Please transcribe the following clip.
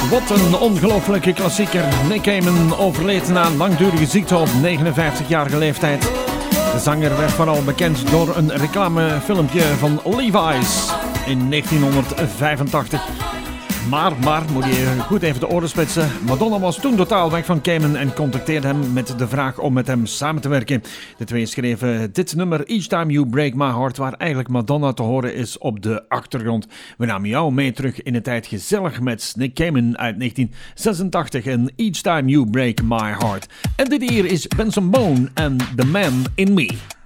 Wat een ongelofelijke klassieker. Nick Cayman overleed na een langdurige ziekte op 59-jarige leeftijd. De zanger werd vooral bekend door een reclamefilmpje van Levi's in 1985. Maar, moet je goed even de oren spitsen. Madonna was toen totaal weg van Cayman en contacteerde hem met de vraag om met hem samen te werken. De twee schreven dit nummer Each Time You Break My Heart, waar eigenlijk Madonna te horen is op de achtergrond. We namen jou mee terug in de tijd gezellig met Nick Cayman uit 1986 en Each Time You Break My Heart. En dit hier is Benson Boone en The Man in Me.